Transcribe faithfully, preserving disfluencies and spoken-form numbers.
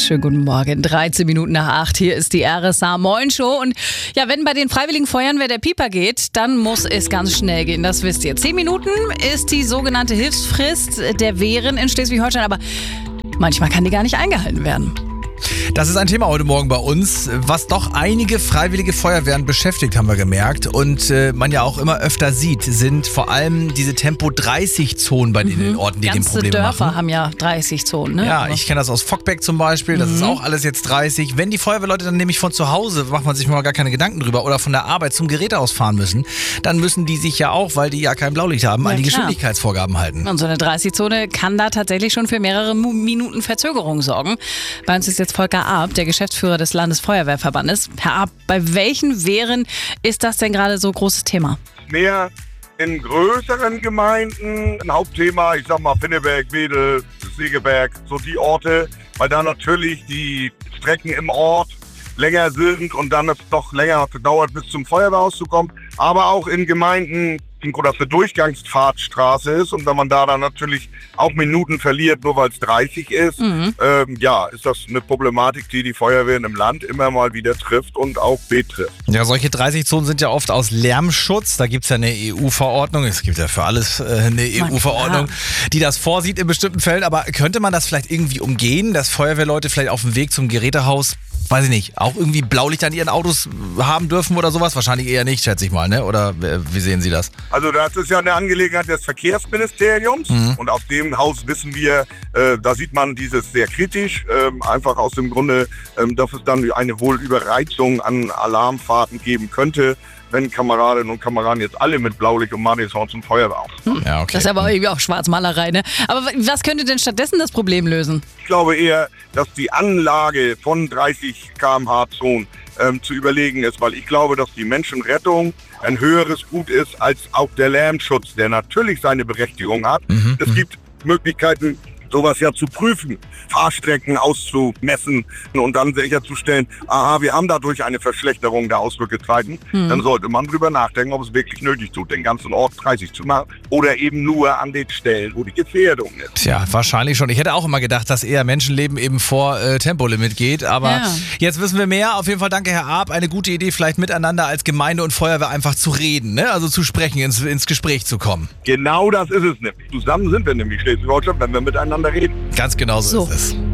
Schönen guten Morgen, dreizehn Minuten nach acht, hier ist die R S A Moin Show. Und ja, wenn bei den Freiwilligen Feuerwehr der Pieper geht, dann muss es ganz schnell gehen, das wisst ihr. Zehn Minuten ist die sogenannte Hilfsfrist der Wehren in Schleswig-Holstein, aber manchmal kann die gar nicht eingehalten werden. Das ist ein Thema heute Morgen bei uns, was doch einige freiwillige Feuerwehren beschäftigt, haben wir gemerkt. Und äh, man ja auch immer öfter sieht, sind vor allem diese Tempo dreißig Zonen bei mhm. den Orten, die Ganze den Probleme Dörfer machen. haben ja dreißig Zonen, ne? Ja, ich kenne das aus Fockbeck zum Beispiel, das mhm. ist auch alles jetzt dreißig. Wenn die Feuerwehrleute dann nämlich von zu Hause, macht man sich mal gar keine Gedanken drüber, oder von der Arbeit zum Gerätehaus fahren müssen, dann müssen die sich ja auch, weil die ja kein Blaulicht haben, Ja, an die klar. Geschwindigkeitsvorgaben halten. Und so eine dreißig-Zone kann da tatsächlich schon für mehrere Mu- Minuten Verzögerung sorgen. Bei uns ist jetzt Volker Arp, der Geschäftsführer des Landesfeuerwehrverbandes. Herr Arp, bei welchen Wehren ist das denn gerade so großes Thema? Mehr in größeren Gemeinden ein Hauptthema, ich sag mal Pinneberg, Wedel, Segeberg, so die Orte, weil da natürlich die Strecken im Ort länger sind und dann es doch länger dauert, bis zum Feuerwehrhaus zu kommen, aber auch in Gemeinden, wo das eine Durchgangsfahrtstraße ist und wenn man da dann natürlich auch Minuten verliert, nur weil es dreißig ist, Mhm. ähm, ja, ist das eine Problematik, die die Feuerwehren im Land immer mal wieder trifft und auch betrifft. Ja, solche dreißig Zonen sind ja oft aus Lärmschutz. Da gibt es ja eine E U-Verordnung. Es gibt ja für alles äh, eine E U-Verordnung, die das vorsieht in bestimmten Fällen. Aber könnte man das vielleicht irgendwie umgehen, dass Feuerwehrleute vielleicht auf dem Weg zum Gerätehaus, weiß ich nicht, auch irgendwie Blaulicht an ihren Autos haben dürfen oder sowas? Wahrscheinlich eher nicht, schätze ich mal, ne? Oder äh, wie sehen Sie das? Also das ist ja eine Angelegenheit des Verkehrsministeriums Mhm. und aus dem Haus wissen wir, äh, da sieht man dieses sehr kritisch, ähm, einfach aus dem Grunde, ähm, dass es dann eine wohl Überreizung an Alarmfahrten geben könnte, wenn Kameradinnen und Kameraden jetzt alle mit Blaulicht und Martinshorn zum Feuerwehr hm. Ja, okay. Das ist aber irgendwie auch Schwarzmalerei, ne? Aber was könnte denn stattdessen das Problem lösen? Ich glaube eher, dass die Anlage von dreißig Kilometer pro Stunde Zonen ähm, zu überlegen ist, weil ich glaube, dass die Menschenrettung ein höheres Gut ist als auch der Lärmschutz, der natürlich seine Berechtigung hat. Mhm. Es gibt Möglichkeiten, sowas ja zu prüfen, Fahrstrecken auszumessen und dann sicherzustellen, aha, wir haben dadurch eine Verschlechterung der Ausdrückezeiten. Hm. Dann sollte man drüber nachdenken, ob es wirklich nötig tut, den ganzen Ort dreißig zu machen oder eben nur an den Stellen, wo die Gefährdung ist. Tja, wahrscheinlich schon. Ich hätte auch immer gedacht, dass eher Menschenleben eben vor äh, Tempolimit geht. Aber Ja. jetzt wissen wir mehr. Auf jeden Fall danke, Herr Arp. Eine gute Idee, vielleicht miteinander als Gemeinde und Feuerwehr einfach zu reden, ne? Also zu sprechen, ins, ins Gespräch zu kommen. Genau das ist es nämlich. Zusammen sind wir nämlich Schleswig-Holstein, wenn wir miteinander reden. Ganz genau so So. ist es.